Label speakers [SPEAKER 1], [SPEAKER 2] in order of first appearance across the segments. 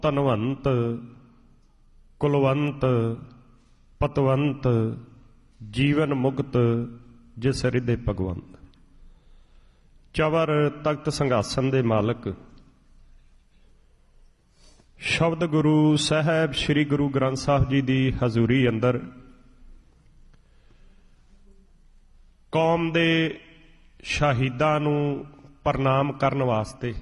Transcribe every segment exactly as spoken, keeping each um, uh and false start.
[SPEAKER 1] ਧਨਵੰਤ ਕੁਲਵੰਤ ਪਤਵੰਤ ਜੀਵਨ ਮੁਕਤ ਜਿਸ ਹਿਰਦੇ ਭਗਵੰਤ। ਚਵਰ ਤਖਤ ਸਿੰਘਾਸਨ ਦੇ ਮਾਲਕ ਸ਼ਬਦ ਗੁਰੂ ਸਾਹਿਬ ਸ੍ਰੀ ਗੁਰੂ ਗ੍ਰੰਥ ਸਾਹਿਬ ਜੀ ਦੀ ਹਜ਼ੂਰੀ ਅੰਦਰ ਕੌਮ ਦੇ ਸ਼ਹੀਦਾਂ ਨੂੰ ਪ੍ਰਣਾਮ ਕਰਨ ਵਾਸਤੇ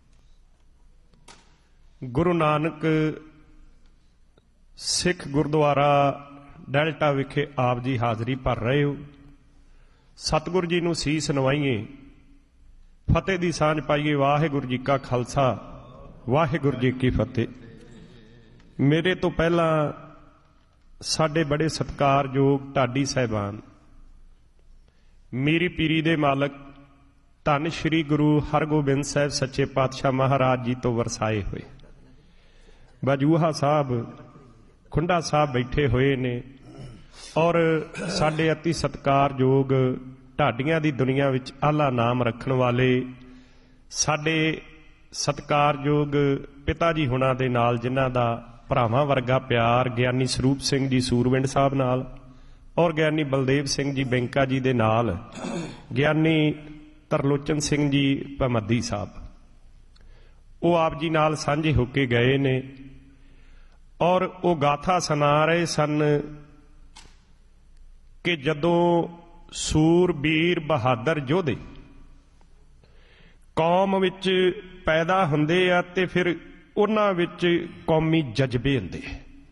[SPEAKER 1] ਗੁਰੂ ਨਾਨਕ ਸਿੱਖ ਗੁਰਦੁਆਰਾ ਡੈਲਟਾ ਵਿਖੇ ਆਪ ਜੀ ਹਾਜ਼ਰੀ ਭਰ ਰਹੇ ਹੋ। ਸਤਿਗੁਰੂ ਜੀ ਨੂੰ ਸੀਸ ਨਵਾਈਏ, ਫਤਿਹ ਦੀ ਸਾਂਝ ਪਾਈਏ। ਵਾਹਿਗੁਰੂ ਜੀ ਕਾ ਖਾਲਸਾ, ਵਾਹਿਗੁਰੂ ਜੀ ਕੀ ਫਤਿਹ। ਮੇਰੇ ਤੋਂ ਪਹਿਲਾਂ ਸਾਡੇ ਬੜੇ ਸਤਿਕਾਰਯੋਗ ਢਾਡੀ ਸਾਹਿਬਾਨ, ਮੀਰੀ ਪੀਰੀ ਦੇ ਮਾਲਕ ਧੰਨ ਸ਼੍ਰੀ ਗੁਰੂ ਹਰਗੋਬਿੰਦ ਸਾਹਿਬ ਸੱਚੇ ਪਾਤਸ਼ਾਹ ਮਹਾਰਾਜ ਜੀ ਤੋਂ ਵਰਸਾਏ ਹੋਏ ਬਾਜੂਹਾ ਸਾਹਿਬ, ਖੁੰਡਾ ਸਾਹਿਬ ਬੈਠੇ ਹੋਏ ਨੇ, ਔਰ ਸਾਡੇ ਅਤੀ ਸਤਿਕਾਰਯੋਗ ਢਾਡੀਆਂ ਦੀ ਦੁਨੀਆ ਵਿੱਚ ਆਲਾ ਨਾਮ ਰੱਖਣ ਵਾਲੇ ਸਾਡੇ ਸਤਿਕਾਰਯੋਗ ਪਿਤਾ ਜੀ ਹੁਣਾਂ ਦੇ ਨਾਲ, ਜਿਨ੍ਹਾਂ ਦਾ ਭਰਾਵਾਂ ਵਰਗਾ ਪਿਆਰ ਗਿਆਨੀ ਸਰੂਪ ਸਿੰਘ ਜੀ ਸੂਰਵਿੰਡ ਸਾਹਿਬ ਨਾਲ ਔਰ ਗਿਆਨੀ ਬਲਦੇਵ ਸਿੰਘ ਜੀ ਬੈਂਕਾ ਜੀ ਦੇ ਨਾਲ, ਗਿਆਨੀ ਤਰਲੋਚਨ ਸਿੰਘ ਜੀ ਭਮੱਦੀ ਸਾਹਿਬ, ਉਹ ਆਪ ਜੀ ਨਾਲ ਸਾਂਝੇ ਹੋ ਕੇ ਗਏ ਨੇ। ਔਰ ਉਹ ਗਾਥਾ ਸੁਣਾ ਰਹੇ ਸਨ ਕਿ ਜਦੋਂ ਸੂਰਬੀਰ ਬਹਾਦਰ ਯੋਧੇ ਕੌਮ ਵਿੱਚ ਪੈਦਾ ਹੁੰਦੇ ਆ ਤੇ ਫਿਰ ਉਹਨਾਂ ਵਿੱਚ ਕੌਮੀ ਜਜ਼ਬੇ ਹੁੰਦੇ।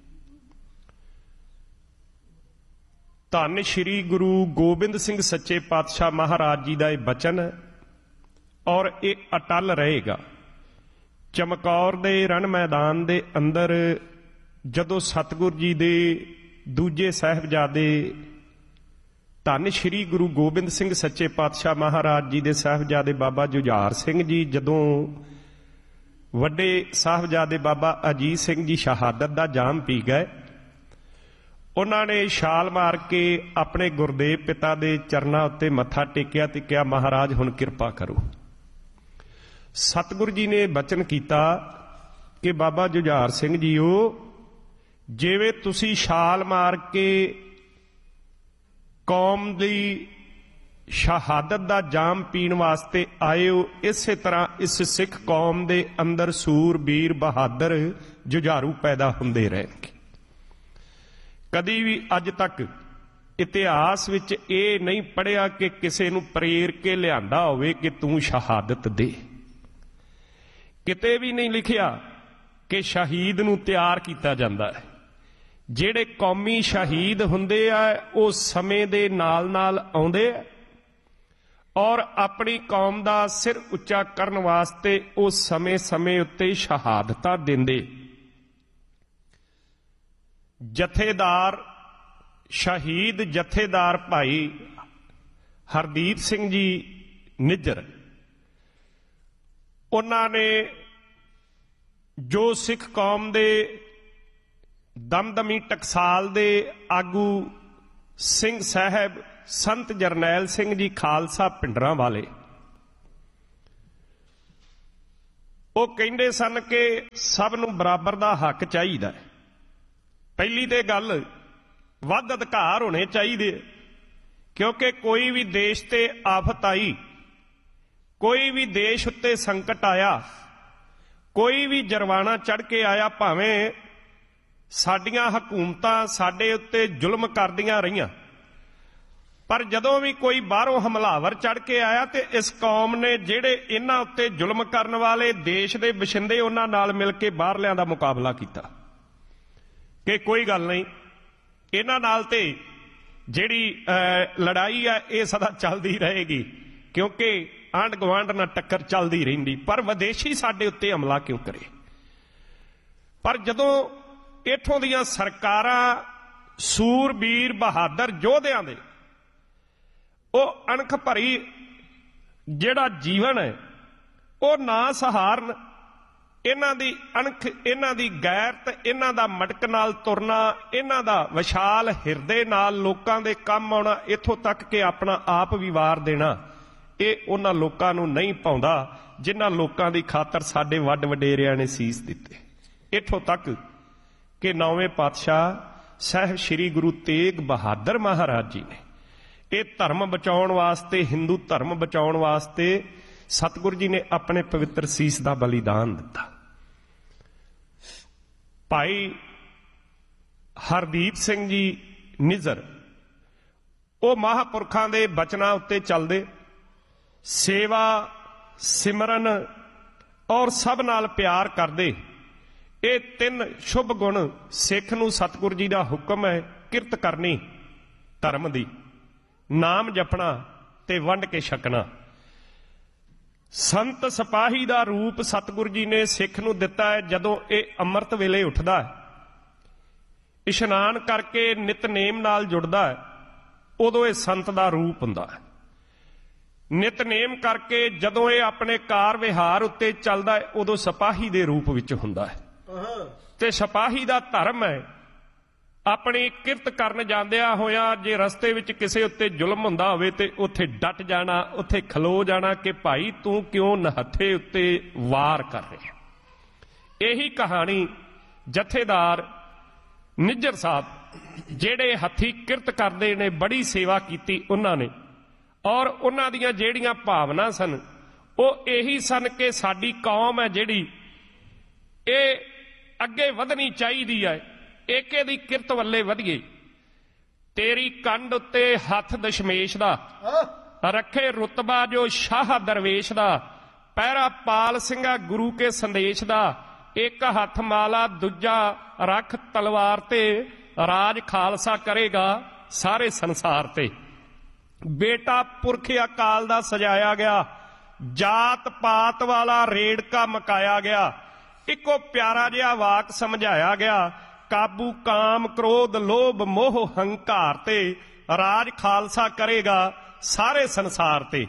[SPEAKER 1] ਧੰਨ ਸ਼੍ਰੀ ਗੁਰੂ ਗੋਬਿੰਦ ਸਿੰਘ ਸੱਚੇ ਪਾਤਸ਼ਾਹ ਮਹਾਰਾਜ ਜੀ ਦਾ ਇਹ ਬਚਨ ਹੈ ਔਰ ਇਹ ਅਟਲ ਰਹੇਗਾ। ਚਮਕੌਰ ਦੇ ਰਣ ਮੈਦਾਨ ਦੇ ਅੰਦਰ ਜਦੋਂ ਸਤਿਗੁਰੂ ਜੀ ਦੇ ਦੂਜੇ ਸਾਹਿਬਜ਼ਾਦੇ ਧੰਨ ਸ਼੍ਰੀ ਗੁਰੂ ਗੋਬਿੰਦ ਸਿੰਘ ਸੱਚੇ ਪਾਤਸ਼ਾਹ ਮਹਾਰਾਜ ਜੀ ਦੇ ਸਾਹਿਬਜ਼ਾਦੇ ਬਾਬਾ ਜੁਝਾਰ ਸਿੰਘ ਜੀ ਜਦੋਂ ਵੱਡੇ ਸਾਹਿਬਜ਼ਾਦੇ ਬਾਬਾ ਅਜੀਤ ਸਿੰਘ ਜੀ ਸ਼ਹਾਦਤ ਦਾ ਜਾਮ ਪੀ ਗਏ, ਉਹਨਾਂ ਨੇ ਛਾਲ ਮਾਰ ਕੇ ਆਪਣੇ ਗੁਰਦੇਵ ਪਿਤਾ ਦੇ ਚਰਨਾਂ ਉੱਤੇ ਮੱਥਾ ਟੇਕਿਆ ਤੇ ਕਿਹਾ, ਮਹਾਰਾਜ ਹੁਣ ਕਿਰਪਾ ਕਰੋ। ਸਤਿਗੁਰੂ ਜੀ ਨੇ ਬਚਨ ਕੀਤਾ ਕਿ ਬਾਬਾ ਜੁਝਾਰ ਸਿੰਘ ਜੀਓ, ਜਿਵੇਂ ਤੁਸੀਂ ਛਾਲ ਮਾਰ ਕੇ ਕੌਮ ਦੀ ਸ਼ਹਾਦਤ ਦਾ ਜਾਮ ਪੀਣ ਵਾਸਤੇ ਆਏ ਹੋ, ਇਸੇ ਤਰ੍ਹਾਂ ਇਸ ਸਿੱਖ ਕੌਮ ਦੇ ਅੰਦਰ ਸੂਰਬੀਰ ਬਹਾਦਰ ਜੁਝਾਰੂ ਪੈਦਾ ਹੁੰਦੇ ਰਹਿਣਗੇ। ਕਦੀ ਵੀ ਅੱਜ ਤੱਕ ਇਤਿਹਾਸ ਵਿੱਚ ਇਹ ਨਹੀਂ ਪੜ੍ਹਿਆ ਕਿ ਕਿਸੇ ਨੂੰ ਪ੍ਰੇਰ ਕੇ ਲਿਆਂਦਾ ਹੋਵੇ ਕਿ ਤੂੰ ਸ਼ਹਾਦਤ ਦੇ। ਕਿਤੇ ਵੀ ਨਹੀਂ ਲਿਖਿਆ ਕਿ ਸ਼ਹੀਦ ਨੂੰ ਤਿਆਰ ਕੀਤਾ ਜਾਂਦਾ ਹੈ। ਜਿਹੜੇ ਕੌਮੀ ਸ਼ਹੀਦ ਹੁੰਦੇ ਆ ਉਹ ਸਮੇਂ ਦੇ ਨਾਲ ਨਾਲ ਆਉਂਦੇ ਆ ਔਰ ਆਪਣੀ ਕੌਮ ਦਾ ਸਿਰ ਉੱਚਾ ਕਰਨ ਵਾਸਤੇ ਉਹ ਸਮੇਂ ਸਮੇਂ ਉੱਤੇ ਸ਼ਹਾਦਤਾਂ ਦਿੰਦੇ। ਜਥੇਦਾਰ ਸ਼ਹੀਦ ਜਥੇਦਾਰ ਭਾਈ ਹਰਦੀਪ ਸਿੰਘ ਜੀ ਨਿੱਜਰ, ਉਹਨਾਂ ਨੇ ਜੋ ਸਿੱਖ ਕੌਮ ਦੇ ਦਮਦਮੀ ਟਕਸਾਲ ਦੇ ਆਗੂ ਸਿੰਘ ਸਾਹਿਬ ਸੰਤ ਜਰਨੈਲ ਸਿੰਘ ਜੀ ਖਾਲਸਾ ਪਿੰਡਰਾਂ ਵਾਲੇ, ਉਹ ਕਹਿੰਦੇ ਸਨ ਕਿ ਸਭ ਨੂੰ ਬਰਾਬਰ ਦਾ ਹੱਕ ਚਾਹੀਦਾ ਹੈ। ਪਹਿਲੀ ਤੇ ਗੱਲ, ਵੱਧ ਅਧਿਕਾਰ ਹੋਣੇ ਚਾਹੀਦੇ, ਕਿਉਂਕਿ ਕੋਈ ਵੀ ਦੇਸ਼ ਤੇ ਆਫਤ ਆਈ, ਕੋਈ ਵੀ ਦੇਸ਼ ਉੱਤੇ ਸੰਕਟ ਆਇਆ, ਕੋਈ ਵੀ ਜਰਵਾਣਾ ਚੜ੍ਹ ਕੇ ਆਇਆ, ਭਾਵੇਂ ਸਾਡੀਆਂ ਹਕੂਮਤਾਂ ਸਾਡੇ ਉੱਤੇ ਜ਼ੁਲਮ ਕਰਦੀਆਂ ਰਹੀਆਂ, ਪਰ ਜਦੋਂ ਵੀ ਕੋਈ ਬਾਹਰੋਂ ਹਮਲਾਵਰ ਚੜ੍ਹ ਕੇ ਆਇਆ ਤੇ ਇਸ ਕੌਮ ਨੇ ਜਿਹੜੇ ਇਹਨਾਂ ਉੱਤੇ ਜ਼ੁਲਮ ਕਰਨ ਵਾਲੇ ਦੇਸ਼ ਦੇ ਵਸਿੰਦੇ, ਉਹਨਾਂ ਨਾਲ ਮਿਲ ਕੇ ਬਾਹਰਲਿਆਂ ਦਾ ਮੁਕਾਬਲਾ ਕੀਤਾ ਕਿ ਕੋਈ ਗੱਲ ਨਹੀਂ, ਇਹਨਾਂ ਨਾਲ ਤੇ ਜਿਹੜੀ ਲੜਾਈ ਹੈ ਇਹ ਸਦਾ ਚੱਲਦੀ ਰਹੇਗੀ, ਕਿਉਂਕਿ ਆਂਢ ਗੁਆਂਢ ਨਾਲ ਟੱਕਰ ਚੱਲਦੀ ਰਹਿੰਦੀ, ਪਰ ਵਿਦੇਸ਼ੀ ਸਾਡੇ ਉੱਤੇ ਹਮਲਾ ਕਿਉਂ ਕਰੇ। ਪਰ ਜਦੋਂ ਇੱਥੋਂ ਦੀਆਂ ਸਰਕਾਰਾਂ ਸੂਰਬੀਰ ਬਹਾਦਰ ਯੋਧਿਆਂ ਦੇ ਉਹ ਅਣਖ ਭਰੀ ਜਿਹੜਾ ਜੀਵਨ ਹੈ ਉਹ ਨਾ ਸਹਾਰਨ, ਇਹਨਾਂ ਦੀ ਅਣਖ, ਇਹਨਾਂ ਦੀ ਗੈਰਤ, ਇਹਨਾਂ ਦਾ ਮਟਕ ਨਾਲ ਤੁਰਨਾ, ਇਹਨਾਂ ਦਾ ਵਿਸ਼ਾਲ ਹਿਰਦੇ ਨਾਲ ਲੋਕਾਂ ਦੇ ਕੰਮ ਆਉਣਾ, ਇੱਥੋਂ ਤੱਕ ਕਿ ਆਪਣਾ ਆਪ ਵੀ ਵਾਰ ਦੇਣਾ, ਇਹ ਉਹਨਾਂ ਲੋਕਾਂ ਨੂੰ ਨਹੀਂ ਪਾਉਂਦਾ ਜਿਨ੍ਹਾਂ ਲੋਕਾਂ ਦੀ ਖਾਤਰ ਸਾਡੇ ਵੱਡ ਵਡੇਰਿਆਂ ਨੇ ਸੀਸ ਦਿੱਤੇ। ਇੱਥੋਂ ਤੱਕ ਕਿ ਨੌਵੇਂ ਪਾਤਸ਼ਾਹ ਸਾਹਿਬ ਸ੍ਰੀ ਗੁਰੂ ਤੇਗ ਬਹਾਦਰ ਮਹਾਰਾਜ ਜੀ ਨੇ ਇਹ ਧਰਮ ਬਚਾਉਣ ਵਾਸਤੇ, ਹਿੰਦੂ ਧਰਮ ਬਚਾਉਣ ਵਾਸਤੇ ਸਤਿਗੁਰੂ ਜੀ ਨੇ ਆਪਣੇ ਪਵਿੱਤਰ ਸੀਸ ਦਾ ਬਲੀਦਾਨ ਦਿੱਤਾ। ਭਾਈ ਹਰਦੀਪ ਸਿੰਘ ਜੀ ਨਿੱਜ਼ਰ ਉਹ ਮਹਾਂਪੁਰਖਾਂ ਦੇ ਬਚਨਾਂ ਉੱਤੇ ਚੱਲਦੇ, ਸੇਵਾ ਸਿਮਰਨ ਔਰ ਸਭ ਨਾਲ ਪਿਆਰ ਕਰਦੇ। ਇਹ ਤਿੰਨ ਸ਼ੁਭ ਗੁਣ ਸਿੱਖ ਨੂੰ ਸਤਿਗੁਰੂ ਜੀ ਦਾ ਹੁਕਮ ਹੈ ਕਿਰਤ ਕਰਨੀ ਧਰਮ ਦੀ, ਨਾਮ ਜਪਣਾ ਤੇ ਵੰਡ ਕੇ ਛਕਣਾ। ਸੰਤ ਸਿਪਾਹੀ ਦਾ ਰੂਪ ਸਤਿਗੁਰੂ ਜੀ ਨੇ ਸਿੱਖ ਨੂੰ ਦਿੱਤਾ ਹੈ। ਜਦੋਂ ਇਹ ਅੰਮ੍ਰਿਤ ਵੇਲੇ ਉੱਠਦਾ ਹੈ, ਇਸ਼ਨਾਨ ਕਰਕੇ ਨਿਤਨੇਮ ਨਾਲ ਜੁੜਦਾ ਹੈ, ਉਦੋਂ ਇਹ ਸੰਤ ਦਾ ਰੂਪ ਹੁੰਦਾ ਹੈ। ਨਿਤਨੇਮ ਕਰਕੇ ਜਦੋਂ ਇਹ ਆਪਣੇ ਕਾਰ ਵਿਹਾਰ ਉੱਤੇ ਚੱਲਦਾ ਹੈ, ਉਦੋਂ ਸਿਪਾਹੀ ਦੇ ਰੂਪ ਵਿੱਚ ਹੁੰਦਾ ਹੈ। ਤੇ ਸਿਪਾਹੀ ਦਾ ਧਰਮ ਹੈ ਆਪਣੀ ਕਿਰਤ ਕਰਨ ਜਾਂਦਿਆਂ ਹੋਇਆਂ ਜੇ ਰਸਤੇ ਵਿੱਚ ਕਿਸੇ ਉੱਤੇ ਜ਼ੁਲਮ ਹੁੰਦਾ ਹੋਵੇ ਤੇ ਉੱਥੇ ਡਟ ਜਾਣਾ, ਉੱਥੇ ਖਲੋ ਜਾਣਾ ਕਿ ਭਾਈ ਤੂੰ ਕਿਉਂ ਨਹੱਥੇ ਉੱਤੇ ਵਾਰ ਕਰ ਰਿਹਾ। ਇਹੀ ਕਹਾਣੀ ਜਥੇਦਾਰ ਨਿੱਜਰ ਸਾਹਿਬ ਜਿਹੜੇ ਹੱਥੀਂ ਕਿਰਤ ਕਰਦੇ ਨੇ, ਬੜੀ ਸੇਵਾ ਕੀਤੀ ਉਹਨਾਂ ਨੇ, ਔਰ ਉਹਨਾਂ ਦੀਆਂ ਜਿਹੜੀਆਂ ਭਾਵਨਾ ਸਨ ਉਹ ਇਹੀ ਸਨ ਕਿ ਸਾਡੀ ਕੌਮ ਹੈ ਜਿਹੜੀ ਇਹ ਅੱਗੇ ਵਧਣੀ ਚਾਹੀਦੀ ਹੈ, ਏਕੇ ਦੀ ਕਿਰਤ ਵੱਲੇ ਵਧੀਏ। ਤੇਰੀ ਕੰਡ ਉੱਤੇ ਹੱਥ ਦਸ਼ਮੇਸ਼ ਦਾ, ਰੱਖੇ ਰੁਤਬਾ ਜੋ ਸ਼ਾਹ ਦਰਵੇਸ਼ ਦਾ, ਪਹਿਰਾ ਪਾਲ ਸਿੰਘਾ ਗੁਰੂ ਕੇ ਸੰਦੇਸ਼ ਦਾ, ਇੱਕ ਹੱਥ ਮਾਲਾ ਦੂਜਾ ਰੱਖ ਤਲਵਾਰ ਤੇ, ਰਾਜ ਖਾਲਸਾ ਕਰੇਗਾ ਸਾਰੇ ਸੰਸਾਰ ਤੇ। ਬੇਟਾ ਪੁਰਖ ਅਕਾਲ ਦਾ ਸਜਾਇਆ ਗਿਆ, ਜਾਤ ਪਾਤ ਵਾਲਾ ਰੇੜਕਾ ਮਕਾਇਆ ਗਿਆ, ਇੱਕੋ ਪਿਆਰਾ ਜਿਹਾ ਵਾਕ ਸਮਝਾਇਆ ਗਿਆ, ਕਾਬੂ ਕਾਮ ਕ੍ਰੋਧ ਲੋਭ ਮੋਹ ਹੰਕਾਰ ਤੇ, ਰਾਜ ਖਾਲਸਾ ਕਰੇਗਾ ਸਾਰੇ ਸੰਸਾਰ ਤੇ।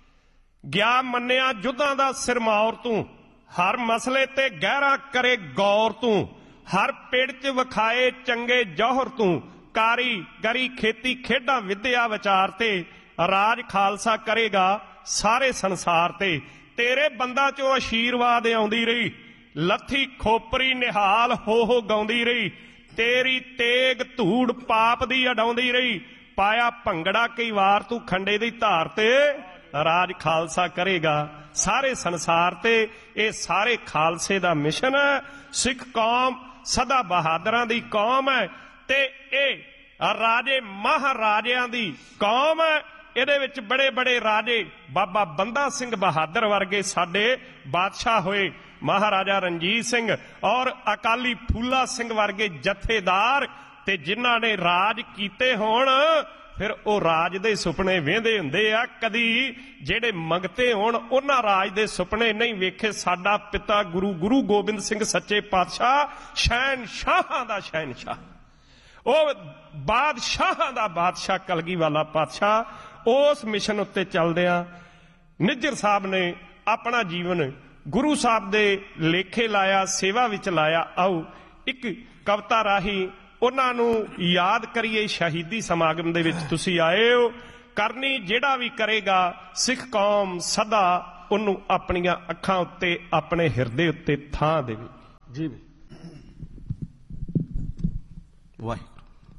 [SPEAKER 1] ਗਿਆ ਮੰਨਿਆ ਜੁੱਧਾਂ ਦਾ ਸਿਰਮੌਰ ਤੂੰ, ਹਰ ਮਸਲੇ ਤੇ ਗਹਿਰਾ ਕਰੇ ਗੌਰ ਤੂੰ, ਹਰ ਪਿੜ ਚ ਵਿਖਾਏ ਚੰਗੇ ਜੌਹਰ ਤੂੰ, ਕਾਰੀ ਗਰੀ ਖੇਤੀ ਖੇਡਾਂ ਵਿਦਿਆ ਵਿਚਾਰ ਤੇ, ਰਾਜ ਖਾਲਸਾ ਕਰੇਗਾ ਸਾਰੇ ਸੰਸਾਰ ਤੇ। ਤੇਰੇ ਬੰਦਾ ਚੋਂ ਆਸ਼ੀਰਵਾਦ ਆਉਂਦੀ ਰਹੀ, ਲੱਥੀ ਖੋਪਰੀ ਨਿਹਾਲ ਹੋ ਹੋ ਗਾਉਂਦੀ ਰਹੀ, ਤੇਰੀ ਤੇਗ ਧੂੜ ਪਾਪ ਦੀ ਅਡਾਉਂਦੀ ਰਹੀ, ਪਾਇਆ ਭੰਗੜਾ ਕਈ ਵਾਰ ਤੂੰ ਖੰਡੇ ਦੀ ਧਾਰ ਤੇ, ਰਾਜ ਖਾਲਸਾ ਕਰੇਗਾ ਸਾਰੇ ਸੰਸਾਰ ਤੇ। ਇਹ ਸਾਰੇ ਖਾਲਸੇ ਦਾ ਮਿਸ਼ਨ ਹੈ। ਸਿੱਖ ਕੌਮ ਸਦਾ ਬਹਾਦਰਾਂ ਦੀ ਕੌਮ ਹੈ ਤੇ ਇਹ ਰਾਜੇ ਮਹਾਰਾਜਿਆਂ ਦੀ ਕੌਮ ਹੈ। ਇਹਦੇ ਵਿੱਚ ਬੜੇ ਬੜੇ ਰਾਜੇ, ਬਾਬਾ ਬੰਦਾ ਸਿੰਘ ਬਹਾਦਰ ਵਰਗੇ ਸਾਡੇ ਬਾਦਸ਼ਾਹ ਹੋਏ, ਮਹਾਰਾਜਾ ਰਣਜੀਤ ਸਿੰਘ ਔਰ ਅਕਾਲੀ ਫੂਲਾ ਸਿੰਘ ਵਰਗੇ ਜਥੇਦਾਰ, ਤੇ ਜਿਨ੍ਹਾਂ ਨੇ ਰਾਜ ਕੀਤੇ ਹੋਣ ਫਿਰ ਉਹ ਰਾਜ ਦੇ ਸੁਪਨੇ ਵੇਂਦੇ ਹੁੰਦੇ ਆ। ਕਦੀ ਜਿਹੜੇ ਮੰਗਤੇ ਹੋਣ ਉਹਨਾਂ ਰਾਜ ਦੇ ਸੁਪਨੇ ਨਹੀਂ ਵੇਖੇ। ਸਾਡਾ ਪਿਤਾ ਗੁਰੂ ਗੁਰੂ ਗੋਬਿੰਦ ਸਿੰਘ ਸੱਚੇ ਪਾਤਸ਼ਾਹ ਸ਼ਹਿਨਸ਼ਾਹਾਂ ਦਾ ਸ਼ਹਿਨਸ਼ਾਹ, ਉਹ ਬਾਦਸ਼ਾਹਾਂ ਦਾ ਬਾਦਸ਼ਾਹ ਕਲਗੀਵਾਲਾ ਪਾਤਸ਼ਾਹ, ਉਸ ਮਿਸ਼ਨ ਉੱਤੇ ਚੱਲਦਿਆਂ ਨਿੱਜਰ ਸਾਹਿਬ ਨੇ ਆਪਣਾ ਜੀਵਨ ਗੁਰੂ ਸਾਹਿਬ ਦੇ ਲੇਖੇ ਲਾਇਆ, ਸੇਵਾ ਵਿੱਚ ਲਾਇਆ। ਆਓ ਇੱਕ ਕਵਿਤਾ ਰਾਹੀਂ ਉਹਨਾਂ ਨੂੰ ਯਾਦ ਕਰੀਏ। ਸ਼ਹੀਦੀ ਸਮਾਗਮ ਦੇ ਵਿੱਚ ਤੁਸੀਂ ਆਏ ਹੋ। ਕਰਨੀ ਜਿਹੜਾ ਵੀ ਕਰੇਗਾ ਸਿੱਖ ਕੌਮ ਸਦਾ ਉਹਨੂੰ ਆਪਣੀਆਂ ਅੱਖਾਂ ਉੱਤੇ, ਆਪਣੇ ਹਿਰਦੇ ਉੱਤੇ ਥਾਂ ਦੇਵੇ।
[SPEAKER 2] ਜੀ ਵਾਹਿਗੁਰੂ।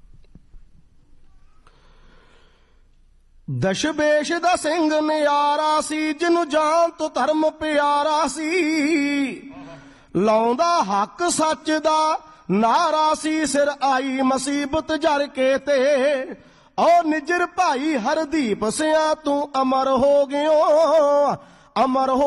[SPEAKER 2] ਦਸ਼ਬੇਸ਼ ਦਾ ਸਿੰਘ ਨਿਆਰਾ ਸੀ, ਜਿਹਨੂੰ ਜਾਨ ਤੋਂ ਧਰਮ ਪਿਆਰਾ ਸੀ, ਲਾਉਂਦਾ ਹੱਕ ਸੱਚ ਦਾ ਨਾਰਾ ਸੀ, ਸਿਰ ਆਈ ਮੁਸੀਬਤ ਜਰ ਕੇ ਤੇ, ਓ ਨਿੱਜਰ ਭਾਈ ਹਰਦੀਪ ਸਿਆ ਤੂੰ ਅਮਰ ਹੋ ਗਿਓ, ਅਮਰ ਹੋ